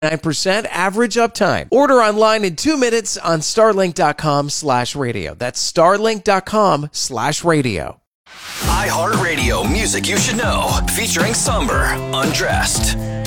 99% average uptime. Order online in 2 minutes on starlink.com/radio. That's starlink.com/radio. iHeartRadio Music You Should Know, featuring Somber, Undressed.